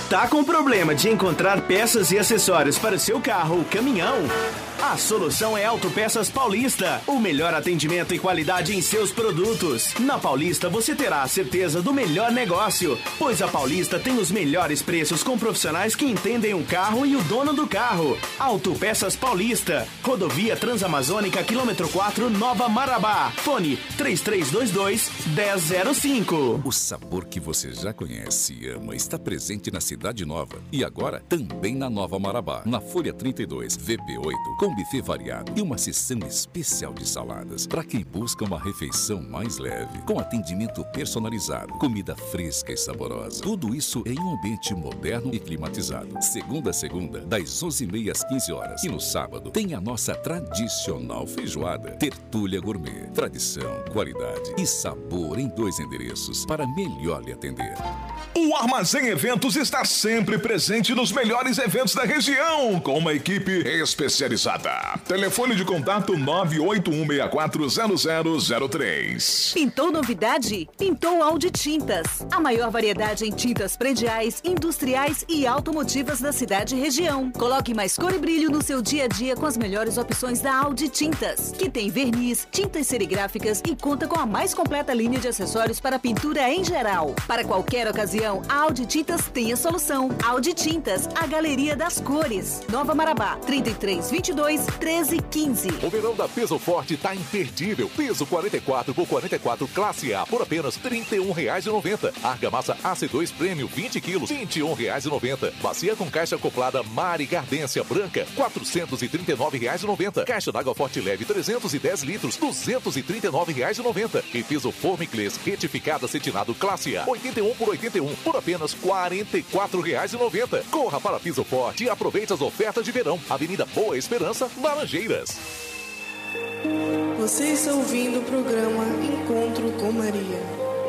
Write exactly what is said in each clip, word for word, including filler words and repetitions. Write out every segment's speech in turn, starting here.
Tá com problema de encontrar peças e acessórios para o seu carro ou caminhão? A solução é Autopeças Paulista, o melhor atendimento e qualidade em seus produtos. Na Paulista você terá a certeza do melhor negócio, pois a Paulista tem os melhores preços com profissionais que entendem o carro e o dono do carro. Autopeças Paulista, Rodovia Transamazônica, quilômetro quatro, Nova Marabá. Fone três três dois dois, um zero zero cinco. O sabor que você já conhece e ama está presente na Cidade Nova e agora também na Nova Marabá, na Folha trinta e dois, V P oito, com buffet variado e uma seção especial de saladas para quem busca uma refeição mais leve, com atendimento personalizado, comida fresca e saborosa. Tudo isso em um ambiente moderno e climatizado. Segunda a segunda, das onze e meia às quinze horas. E no sábado tem a nossa tradicional feijoada. Tertúlia Gourmet. Tradição, qualidade e sabor em dois endereços para melhor lhe atender. O Armazém Eventos está sempre presente nos melhores eventos da região, com uma equipe especializada. Telefone de contato nove oito um seis quatro zero zero zero três. Pintou novidade? Pintou Audi Tintas. A maior variedade em tintas prediais, industriais e automotivas da cidade e região. Coloque mais cor e brilho no seu dia a dia com as melhores opções da Audi Tintas, que tem verniz, tintas serigráficas e conta com a mais completa linha de acessórios para pintura em geral. Para qualquer ocasião, a Audi Tintas tem a solução. Audi Tintas, a galeria das cores. Nova Marabá, trinta e três, vinte e dois, treze, quinze. O verão da Peso Forte tá imperdível. Peso quarenta e quatro por quarenta e quatro classe A por apenas trinta e um reais e noventa centavos. Argamassa A C dois Premium vinte quilos, vinte e um reais e noventa centavos. Bacia com caixa acoplada Mari Gardência Branca, quatrocentos e trinta e nove reais e noventa centavos. Caixa d'água Forte Leve trezentos e dez litros, duzentos e trinta e nove reais e noventa centavos. E piso Formiclês retificado acetinado classe A, oitenta e um por oitenta e um por apenas quarenta e quatro reais e noventa centavos. Corra para Piso Forte e aproveite as ofertas de verão. Avenida Boa Esperança, Laranjeiras. Você está ouvindo o programa Encontro com Maria.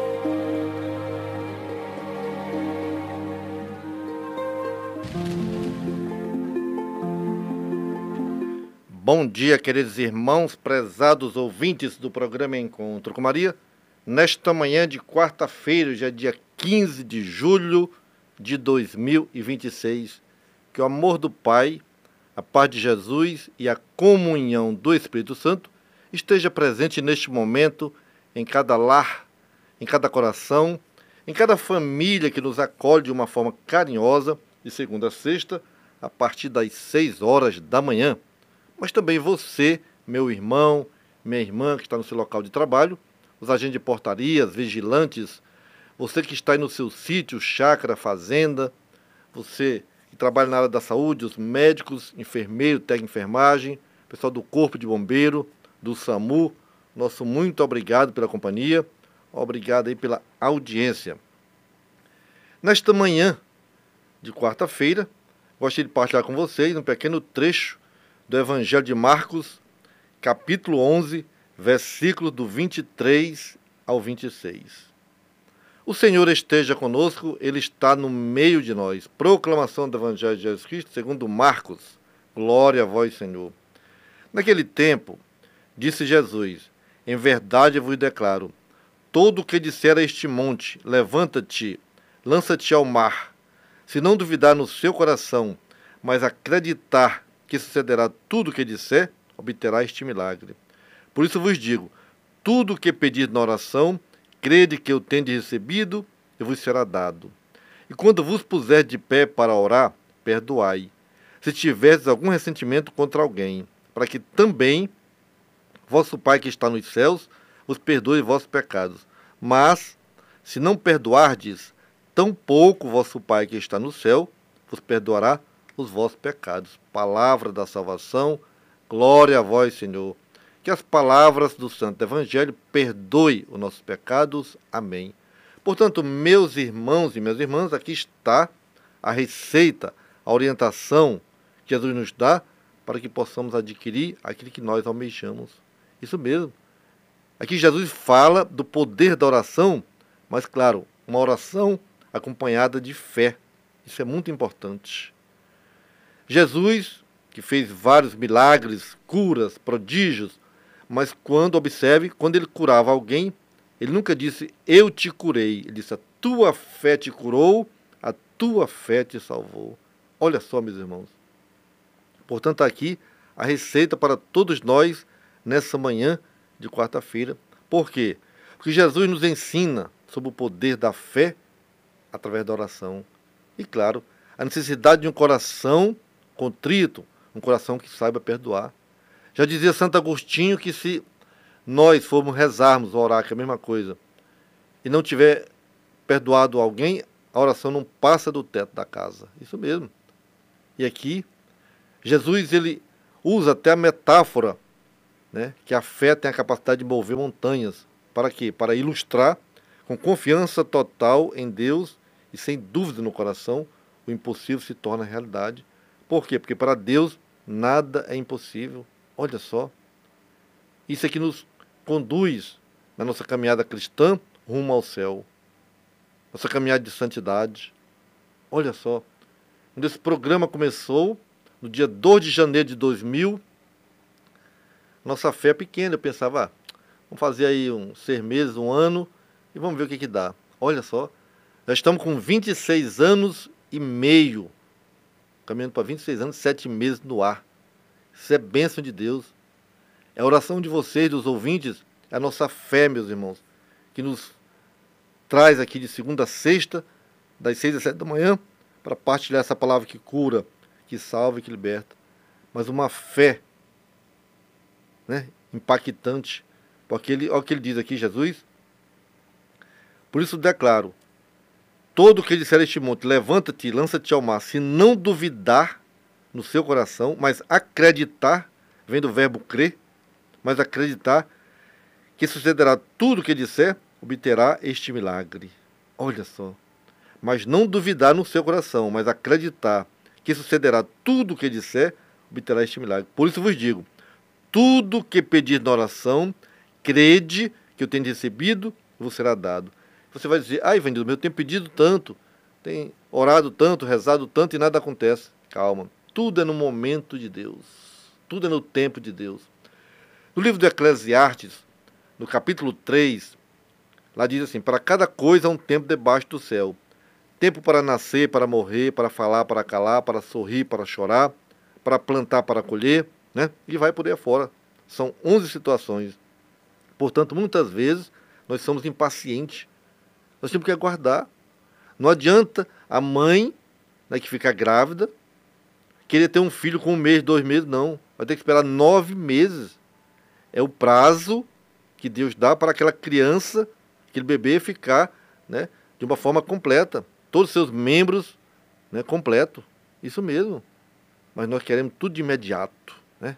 Bom dia, queridos irmãos, prezados ouvintes do programa Encontro com Maria. Nesta manhã de quarta-feira, já dia quinze de julho de dois mil e vinte e seis, que o amor do Pai, a paz de Jesus e a comunhão do Espírito Santo esteja presente neste momento em cada lar, em cada coração, em cada família que nos acolhe de uma forma carinhosa, de segunda a sexta, a partir das seis horas da manhã. Mas também você, meu irmão, minha irmã que está no seu local de trabalho, os agentes de portarias, vigilantes, você que está aí no seu sítio, chácara, fazenda, você que trabalha na área da saúde, os médicos, enfermeiro, técnico de enfermagem, pessoal do Corpo de Bombeiro, do SAMU, nosso muito obrigado pela companhia, obrigado aí pela audiência. Nesta manhã de quarta-feira, gostaria de partilhar com vocês um pequeno trecho do Evangelho de Marcos, capítulo onze, versículos do vinte e três ao vinte e seis. O Senhor esteja conosco, Ele está no meio de nós. Proclamação do Evangelho de Jesus Cristo, segundo Marcos. Glória a vós, Senhor. Naquele tempo, disse Jesus, em verdade vos declaro, todo o que disser a este monte, levanta-te, lança-te ao mar, se não duvidar no seu coração, mas acreditar que sucederá tudo o que disser, obterá este milagre. Por isso vos digo, tudo o que pedir na oração, crede que eu tenho recebido, e vos será dado. E quando vos puser de pé para orar, perdoai, se tiverdes algum ressentimento contra alguém, para que também vosso Pai que está nos céus vos perdoe vossos pecados. Mas, se não perdoardes, tampouco vosso Pai que está no céu vos perdoará os vossos pecados. Palavra da salvação, glória a vós, Senhor. Que as palavras do Santo Evangelho perdoem os nossos pecados. Amém. Portanto, meus irmãos e minhas irmãs, aqui está a receita, a orientação que Jesus nos dá para que possamos adquirir aquilo que nós almejamos. Isso mesmo. Aqui Jesus fala do poder da oração, mas, claro, uma oração acompanhada de fé. Isso é muito importante. Jesus, que fez vários milagres, curas, prodígios, mas quando, observe, quando ele curava alguém, ele nunca disse, eu te curei. Ele disse, a tua fé te curou, a tua fé te salvou. Olha só, meus irmãos. Portanto, aqui a receita para todos nós nessa manhã de quarta-feira. Por quê? Porque Jesus nos ensina sobre o poder da fé através da oração. E, claro, a necessidade de um coração contrito, um coração que saiba perdoar. Já dizia Santo Agostinho que se nós formos rezarmos, orar, que é a mesma coisa, e não tiver perdoado alguém, a oração não passa do teto da casa. Isso mesmo. E aqui, Jesus ele usa até a metáfora, né, que a fé tem a capacidade de mover montanhas. Para quê? Para ilustrar, com confiança total em Deus e sem dúvida no coração, o impossível se torna realidade. Por quê? Porque para Deus nada é impossível. Olha só. Isso aqui nos conduz na nossa caminhada cristã rumo ao céu. Nossa caminhada de santidade. Olha só. Quando esse programa começou, no dia dois de janeiro de dois mil, nossa fé é pequena. Eu pensava, ah, vamos fazer aí uns seis meses, um ano, e vamos ver o que que dá. Olha só, nós estamos com vinte e seis anos e meio, caminhando para vinte e seis anos, sete meses no ar. Isso é bênção de Deus. É a oração de vocês, dos ouvintes, é a nossa fé, meus irmãos, que nos traz aqui de segunda a sexta, das seis às sete da manhã, para partilhar essa palavra que cura, que salva e que liberta. Mas uma fé, né, impactante. Porque ele, olha o que ele diz aqui, Jesus. Por isso declaro, todo o que disser este monte, levanta-te e lança-te ao mar, se não duvidar no seu coração, mas acreditar, vem do verbo crer, mas acreditar que sucederá tudo o que disser, obterá este milagre. Olha só. Mas não duvidar no seu coração, mas acreditar que sucederá tudo o que disser, obterá este milagre. Por isso vos digo, tudo que pedir na oração, crede que eu tenho recebido, vos será dado. Você vai dizer, ai, Ivanildo, eu tenho pedido tanto, tenho orado tanto, rezado tanto e nada acontece. Calma, tudo é no momento de Deus, tudo é no tempo de Deus. No livro do Eclesiastes, no capítulo três, lá diz assim, para cada coisa há um tempo debaixo do céu. Tempo para nascer, para morrer, para falar, para calar, para sorrir, para chorar, para plantar, para colher, né? E vai por aí afora. São onze situações. Portanto, muitas vezes, nós somos impacientes. Nós temos que aguardar. Não adianta a mãe, né, que fica grávida, querer ter um filho com um mês, dois meses, não. Vai ter que esperar nove meses. É o prazo que Deus dá para aquela criança, aquele bebê ficar, né, de uma forma completa. Todos os seus membros, né, completo. Isso mesmo. Mas nós queremos tudo de imediato, né?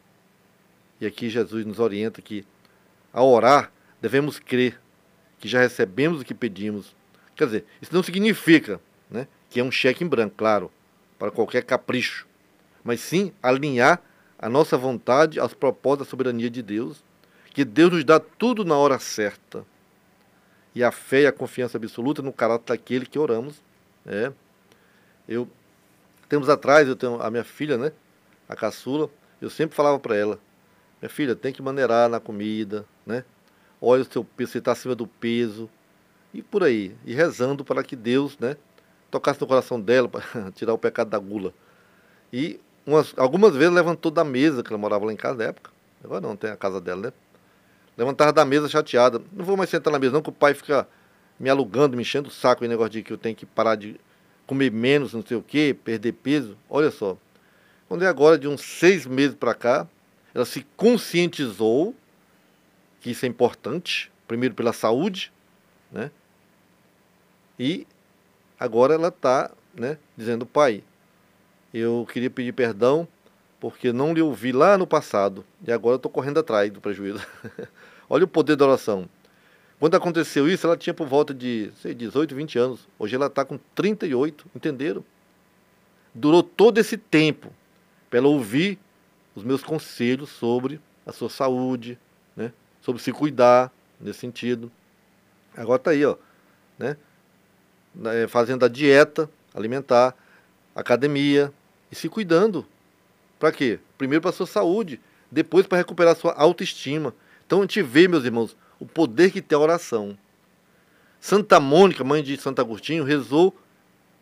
E aqui Jesus nos orienta que, ao orar, devemos crer que já recebemos o que pedimos. Quer dizer, isso não significa, né, que é um cheque em branco, claro, para qualquer capricho. Mas sim alinhar a nossa vontade aos propósitos da soberania de Deus. Que Deus nos dá tudo na hora certa. E a fé e a confiança absoluta no caráter daquele que oramos. É. Eu, tempos atrás, eu tenho a minha filha, né, a caçula, eu sempre falava para ela, minha filha, tem que maneirar na comida, né? Olha o seu peso, você está acima do peso. E por aí. E rezando para que Deus, né, tocasse no coração dela, para tirar o pecado da gula. E umas, algumas vezes levantou da mesa, que ela morava lá em casa na época. Agora não, tem a casa dela, né? Levantava da mesa chateada. Não vou mais sentar na mesa não, que o pai fica me alugando, me enchendo o saco, o negócio de que eu tenho que parar de comer menos, não sei o quê, perder peso. Olha só. Quando é agora, de uns seis meses para cá, ela se conscientizou que isso é importante, primeiro pela saúde, né? E agora ela está, né, dizendo, pai, eu queria pedir perdão porque não lhe ouvi lá no passado e agora eu estou correndo atrás do prejuízo. Olha o poder da oração. Quando aconteceu isso, ela tinha por volta de sei, dezoito, vinte anos. Hoje ela está com trinta e oito, entenderam? Durou todo esse tempo para ela ouvir os meus conselhos sobre a sua saúde, né? Sobre se cuidar, nesse sentido. Agora está aí, ó, né? Fazendo a dieta alimentar, academia e se cuidando. Para quê? Primeiro para a sua saúde, depois para recuperar a sua autoestima. Então a gente vê, meus irmãos, o poder que tem a oração. Santa Mônica, mãe de Santo Agostinho, rezou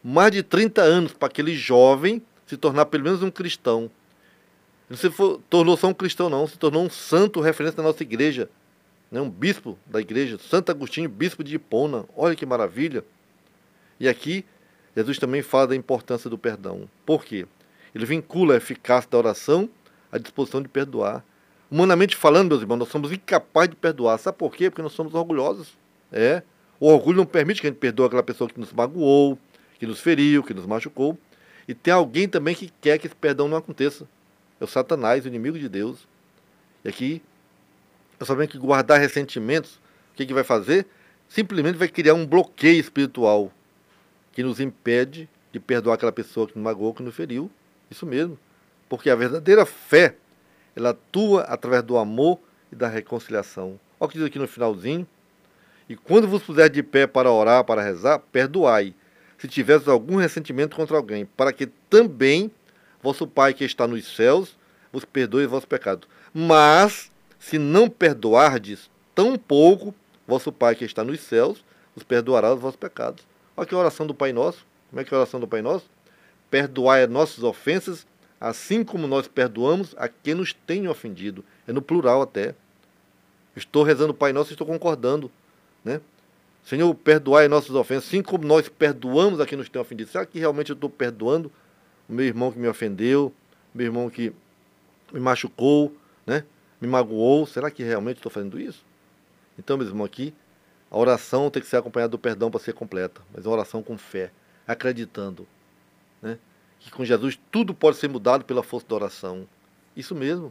mais de trinta anos para aquele jovem se tornar pelo menos um cristão. Não se for, tornou só um cristão não, se tornou um santo referência da nossa igreja, né? Um bispo da igreja, Santo Agostinho, bispo de Hipona. Olha que maravilha. E aqui, Jesus também fala da importância do perdão. Por quê? Ele vincula a eficácia da oração à disposição de perdoar. Humanamente falando, meus irmãos, nós somos incapazes de perdoar. Sabe por quê? Porque nós somos orgulhosos. É. O orgulho não permite que a gente perdoe aquela pessoa que nos magoou, que nos feriu, que nos machucou. E tem alguém também que quer que esse perdão não aconteça. É o Satanás, o inimigo de Deus. E aqui, nós sabemos que guardar ressentimentos, o que, que vai fazer? Simplesmente vai criar um bloqueio espiritual que nos impede de perdoar aquela pessoa que nos magoou, que nos feriu. Isso mesmo. Porque a verdadeira fé, ela atua através do amor e da reconciliação. Olha o que diz aqui no finalzinho. E quando vos puser de pé para orar, para rezar, perdoai, se tiveres algum ressentimento contra alguém, para que também vosso Pai que está nos céus vos perdoe os vossos pecados. Mas, se não perdoardes, tão pouco vosso Pai que está nos céus vos perdoará os vossos pecados. Olha que a oração do Pai Nosso. Como é que é a oração do Pai Nosso? Perdoai as nossas ofensas, assim como nós perdoamos a quem nos tem ofendido. É no plural até. Estou rezando o Pai Nosso e estou concordando, né? Senhor, perdoai nossas ofensas, assim como nós perdoamos a quem nos tem ofendido. Será que realmente eu estou perdoando o meu irmão que me ofendeu, o meu irmão que me machucou, né? Me magoou? Será que realmente estou fazendo isso? Então, meu irmão, aqui, a oração tem que ser acompanhada do perdão para ser completa, mas uma oração com fé, acreditando, né? Que com Jesus tudo pode ser mudado pela força da oração. Isso mesmo.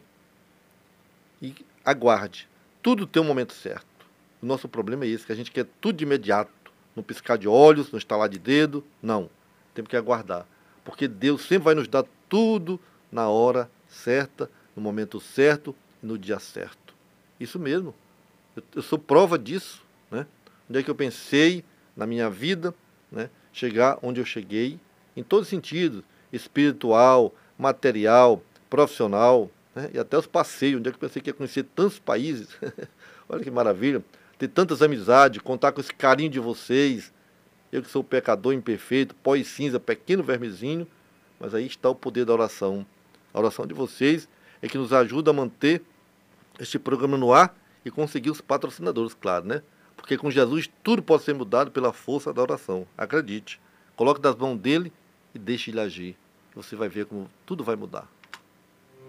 E aguarde. Tudo tem um momento certo. O nosso problema é esse, que a gente quer tudo de imediato. No piscar de olhos, no estalar de dedo. Não. Temos que aguardar. Porque Deus sempre vai nos dar tudo na hora certa, no momento certo e no dia certo. Isso mesmo. Eu, eu sou prova disso, né? Onde é que eu pensei na minha vida, né? Chegar onde eu cheguei, em todos os sentidos, espiritual, material, profissional, né? E até os passeios, onde é que eu pensei que ia conhecer tantos países. Olha que maravilha. Ter tantas amizades, contar com esse carinho de vocês. Eu que sou pecador imperfeito, pó e cinza, pequeno vermezinho, mas aí está o poder da oração. A oração de vocês é que nos ajuda a manter este programa no ar e conseguir os patrocinadores, claro, né? Porque com Jesus tudo pode ser mudado pela força da oração. Acredite. Coloque das mãos dele e deixe ele agir. Você vai ver como tudo vai mudar.